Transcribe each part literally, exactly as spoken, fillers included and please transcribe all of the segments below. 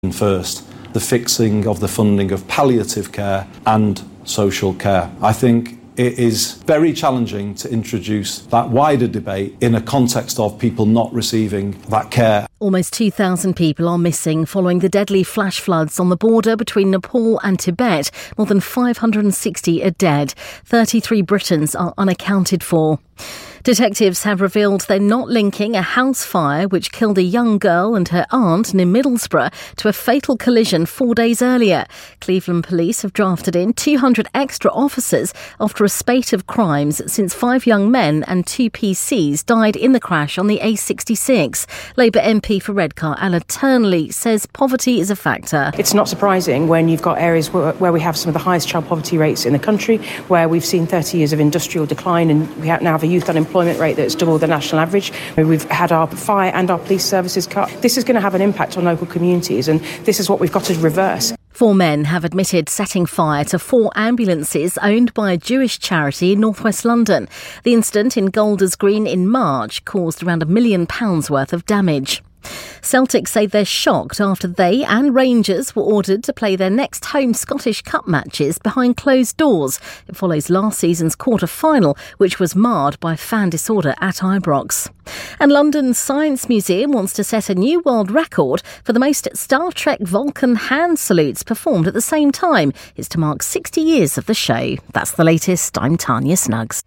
first, the fixing of the funding of palliative care and social care. I think it is very challenging to introduce that wider debate in a context of people not receiving that care. Almost two thousand people are missing following the deadly flash floods on the border between Nepal and Tibet. More than five hundred sixty are dead. thirty-three Britons are unaccounted for. Detectives have revealed they're not linking a house fire which killed a young girl and her aunt near Middlesbrough to a fatal collision four days earlier. Cleveland police have drafted in two hundred extra officers after a spate of crimes since five young men and two P Cs died in the crash on the A sixty-six. Labour M P for Redcar, Alan Turnley, says poverty is a factor. It's not surprising when you've got areas where, where we have some of the highest child poverty rates in the country, where we've seen thirty years of industrial decline and we now have a youth unemployment employment rate that's double the national average. We've had our fire and our police services cut. This is going to have an impact on local communities, and this is what we've got to reverse. Four men have admitted setting fire to four ambulances owned by a Jewish charity in northwest London. The incident in Golders Green in March caused around a million pounds worth of damage. Celtic say they're shocked after they and Rangers were ordered to play their next home Scottish Cup matches behind closed doors. It follows last season's quarter-final, which was marred by fan disorder at Ibrox. And London's Science Museum wants to set a new world record for the most Star Trek Vulcan hand salutes performed at the same time. It's to mark sixty years of the show. That's the latest. I'm Tanya Snuggs.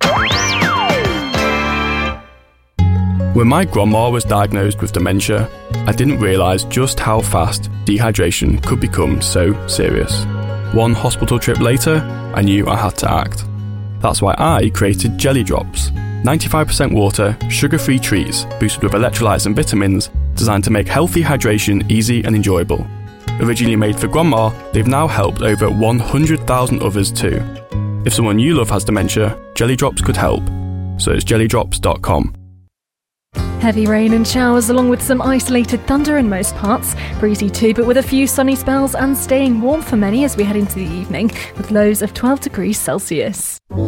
When my grandma was diagnosed with dementia, I didn't realise just how fast dehydration could become so serious. One hospital trip later, I knew I had to act. That's why I created Jelly Drops, ninety-five percent water, sugar-free treats boosted with electrolytes and vitamins designed to make healthy hydration easy and enjoyable. Originally made for grandma, they've now helped over one hundred thousand others too. If someone you love has dementia, Jelly Drops could help. So it's jelly drops dot com. Heavy rain and showers along with some isolated thunder in most parts. Breezy too, but with a few sunny spells and staying warm for many as we head into the evening with lows of twelve degrees Celsius.